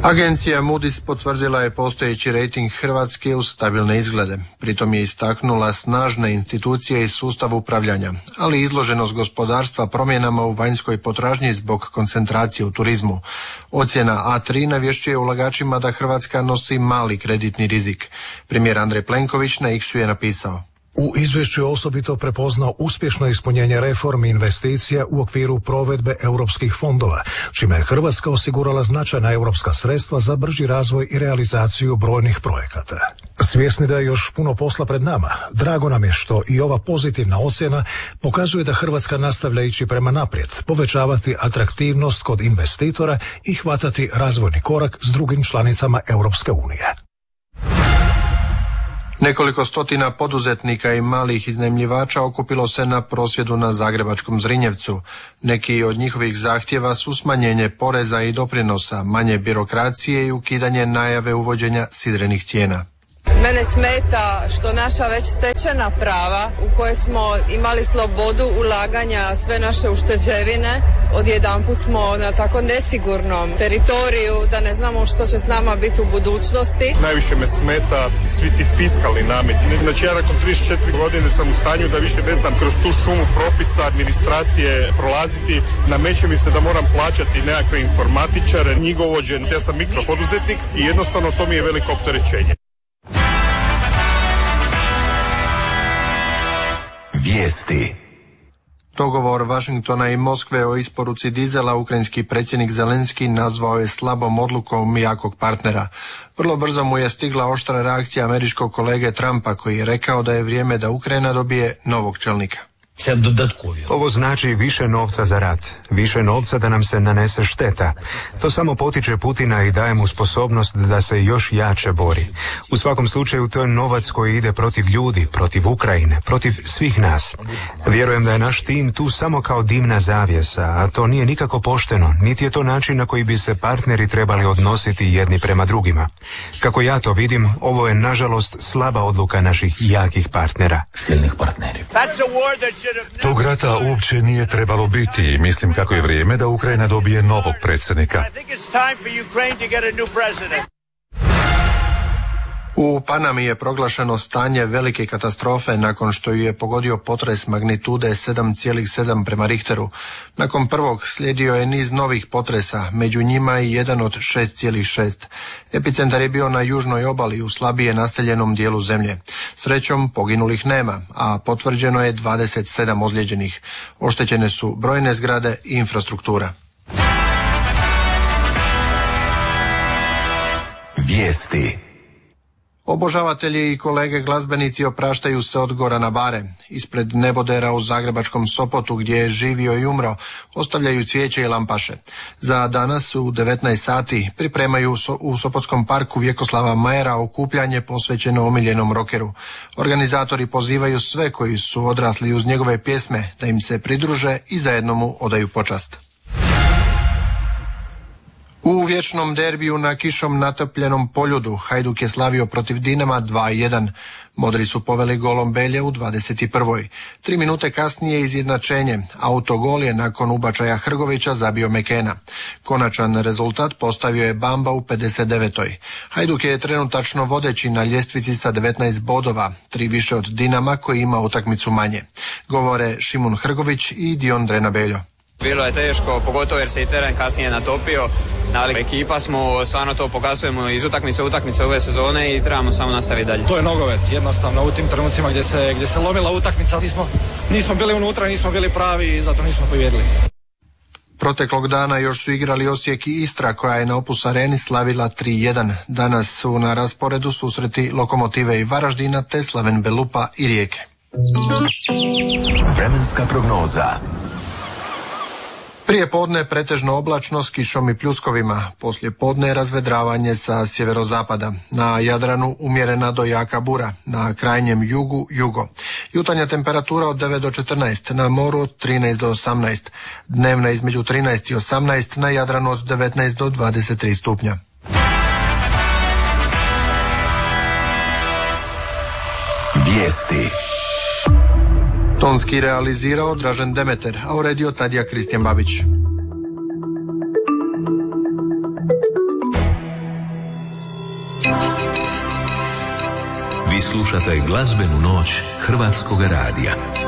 Agencija Moody's potvrdila je postojeći rejting Hrvatske uz stabilne izglede. Pritom je istaknula snažne institucije i sustav upravljanja, ali i izloženost gospodarstva promjenama u vanjskoj potražnji zbog koncentracije u turizmu. Ocjena A3 navješćuje ulagačima da Hrvatska nosi mali kreditni rizik. Premijer Andrej Plenković na X-u je napisao: U izvješću je osobito prepoznao uspješno ispunjenje reformi investicija u okviru provedbe europskih fondova, čime je Hrvatska osigurala značajna europska sredstva za brži razvoj i realizaciju brojnih projekata. Svjesni da je još puno posla pred nama, drago nam je što i ova pozitivna ocjena pokazuje da Hrvatska nastavlja ići prema naprijed, povećavati atraktivnost kod investitora i hvatati razvojni korak s drugim članicama Europske unije. Nekoliko stotina poduzetnika i malih iznajmljivača okupilo se na prosvjedu na zagrebačkom Zrinjevcu. Neki od njihovih zahtjeva su smanjenje poreza i doprinosa, manje birokracije i ukidanje najave uvođenja sidrenih cijena. Mene smeta što naša već stečena prava u koje smo imali slobodu ulaganja, sve naše ušteđevine, odjedanput smo na tako nesigurnom teritoriju da ne znamo što će s nama biti u budućnosti. Najviše me smeta svi ti fiskalni nameti. Znači ja nakon 34 godine sam u stanju da više ne znam kroz tu šumu propisa, administracije prolaziti. Nameće mi se da moram plaćati nekakve informatičare, knjigovođe. Ja sam mikropoduzetnik i jednostavno to mi je veliko opterećenje. Vijesti. Dogovor Washingtona i Moskve o isporuci dizela ukrajinski predsjednik Zelenski nazvao je slabom odlukom jakog partnera. Vrlo brzo mu je stigla oštra reakcija američkog kolege Trumpa koji je rekao da je vrijeme da Ukrajina dobije novog čelnika. Ovo znači više novca za rat, više novca da nam se nanese šteta. To samo potiče Putina i daje mu sposobnost da se još jače bori. U svakom slučaju to je novac koji ide protiv ljudi, protiv Ukrajine, protiv svih nas. Vjerujem da je naš tim tu samo kao dimna zavjesa, a to nije nikako pošteno, niti je to način na koji bi se partneri trebali odnositi jedni prema drugima. Kako ja to vidim, ovo je nažalost slaba odluka naših jakih partnera. Silnih partneri. Tog rata uopće nije trebalo biti i mislim kako je vrijeme da Ukrajina dobije novog predsjednika. U Panami je proglašeno stanje velike katastrofe nakon što ju je pogodio potres magnitude 7,7 prema Richteru. Nakon prvog slijedio je niz novih potresa, među njima i jedan od 6,6. Epicentar je bio na južnoj obali u slabije naseljenom dijelu zemlje. Srećom poginulih nema, a potvrđeno je 27 ozlijeđenih. Oštećene su brojne zgrade i infrastruktura. Vijesti. Obožavatelji i kolege glazbenici opraštaju se od Gorana Bare. Ispred nebodera u zagrebačkom Sopotu gdje je živio i umro, ostavljaju cvijeće i lampaše. Za danas u 19 sati pripremaju u Sopotskom parku Vjekoslava Majera okupljanje posvećeno omiljenom rokeru. Organizatori pozivaju sve koji su odrasli uz njegove pjesme da im se pridruže i zajedno mu odaju počast. U vječnom derbiju na kišom natopljenom Poljudu Hajduk je slavio protiv Dinama 2-1. Modri su poveli golom Belje u 21. 3 minute kasnije izjednačenje. Autogol je nakon ubačaja Hrgovića zabio Mekena. Konačan rezultat postavio je Bamba u 59. Hajduk je trenutačno vodeći na ljestvici sa 19 bodova, 3 više od Dinama koji ima utakmicu manje. Govore Šimun Hrgović i Dion Drenabeljo. Bilo je teško, pogotovo jer se i teren kasnije natopio, ali ekipa smo, stvarno to pokazujemo iz utakmice u utakmice ove sezone i trebamo samo nastaviti dalje. To je nogomet, jednostavno u tim trenucima gdje se lomila utakmica, nismo bili unutra, nismo bili pravi i zato nismo pobijedili. Proteklog dana još su igrali Osijek i Istra koja je na Opus Areni slavila 3-1. Danas su na rasporedu susreti Lokomotive i Varaždina te Slaven Belupa i Rijeke. Vremenska prognoza. Prije podne pretežno oblačno s kišom i pljuskovima, poslije podne razvedravanje sa sjeverozapada. Na Jadranu umjerena do jaka bura, na krajnjem jugu jugo. Jutarnja temperatura od 9 do 14, na moru od 13 do 18. Dnevna između 13 i 18, na Jadranu od 19 do 23 stupnja. Vijesti. Tonski realizirao Dražen Demeter, a uredio Tadija Kristijan Babić. Vi slušate glazbenu noć Hrvatskog radija.